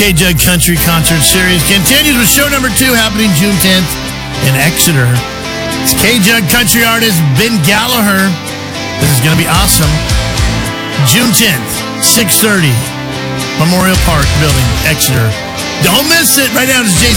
K-Jug Country Concert Series continues with show number 2 happening June 10th in Exeter. It's K-Jug country artist Ben Gallagher. This is going to be awesome. June 10th, 6:30, Memorial Park Building, Exeter. Don't miss it. Right now, it's Jason.